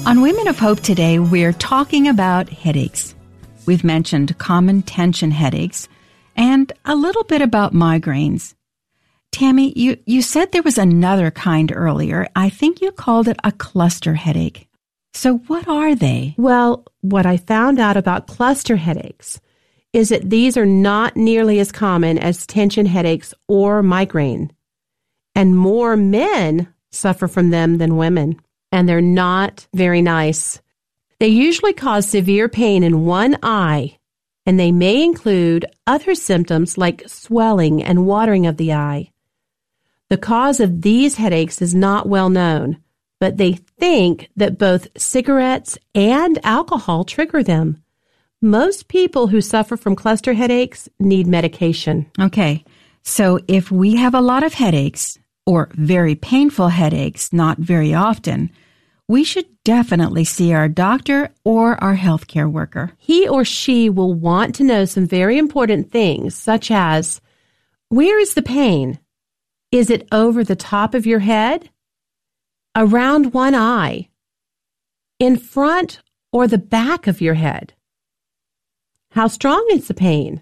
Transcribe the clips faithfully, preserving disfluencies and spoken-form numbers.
On Women of Hope today, we're talking about headaches. We've mentioned common tension headaches and a little bit about migraines. Tammy, you, you said there was another kind earlier. I think you called it a cluster headache. So what are they? Well, what I found out about cluster headaches is that these are not nearly as common as tension headaches or migraine. And more men suffer from them than women. And they're not very nice. They usually cause severe pain in one eye, and they may include other symptoms like swelling and watering of the eye. The cause of these headaches is not well known, but they think that both cigarettes and alcohol trigger them. Most people who suffer from cluster headaches need medication. Okay, so if we have a lot of headaches, or very painful headaches, not very often, we should definitely see our doctor or our healthcare worker. He or she will want to know some very important things, such as, where is the pain? Is it over the top of your head? Around one eye? In front or the back of your head? How strong is the pain?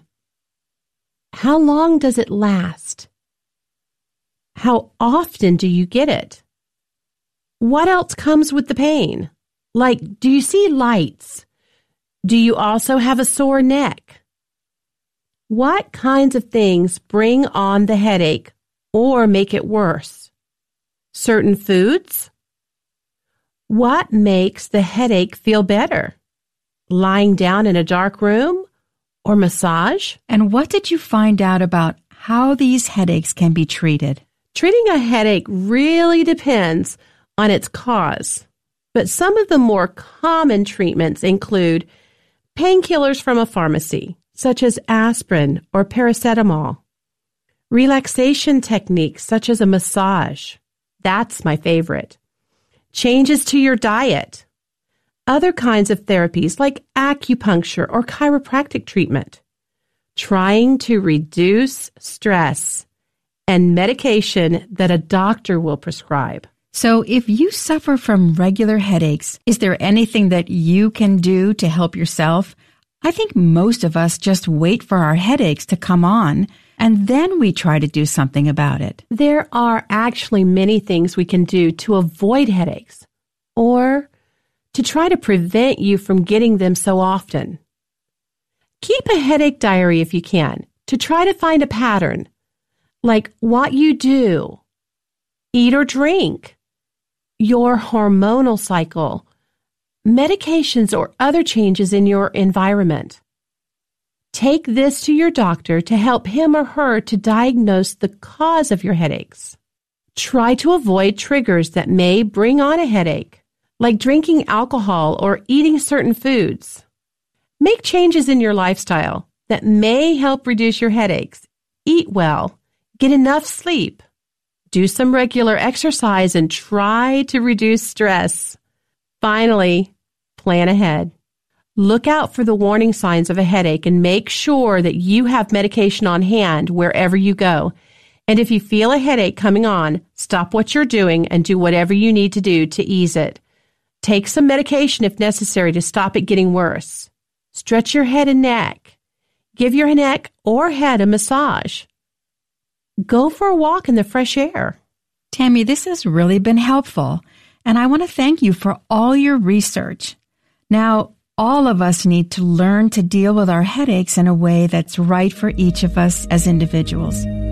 How long does it last? How often do you get it? What else comes with the pain? Like, do you see lights? Do you also have a sore neck? What kinds of things bring on the headache or make it worse? Certain foods? What makes the headache feel better? Lying down in a dark room or massage? And what did you find out about how these headaches can be treated? Treating a headache really depends on its cause, but some of the more common treatments include painkillers from a pharmacy, such as aspirin or paracetamol, relaxation techniques such as a massage, that's my favorite, changes to your diet, other kinds of therapies like acupuncture or chiropractic treatment, trying to reduce stress, and medication that a doctor will prescribe. So if you suffer from regular headaches, is there anything that you can do to help yourself? I think most of us just wait for our headaches to come on, and then we try to do something about it. There are actually many things we can do to avoid headaches, or to try to prevent you from getting them so often. Keep a headache diary if you can, to try to find a pattern, like what you do, eat or drink, your hormonal cycle, medications or other changes in your environment. Take this to your doctor to help him or her to diagnose the cause of your headaches. Try to avoid triggers that may bring on a headache, like drinking alcohol or eating certain foods. Make changes in your lifestyle that may help reduce your headaches. Eat well, get enough sleep. Do some regular exercise and try to reduce stress. Finally, plan ahead. Look out for the warning signs of a headache and make sure that you have medication on hand wherever you go. And if you feel a headache coming on, stop what you're doing and do whatever you need to do to ease it. Take some medication if necessary to stop it getting worse. Stretch your head and neck. Give your neck or head a massage. Go for a walk in the fresh air. Tammy, this has really been helpful, and I want to thank you for all your research. Now, all of us need to learn to deal with our headaches in a way that's right for each of us as individuals.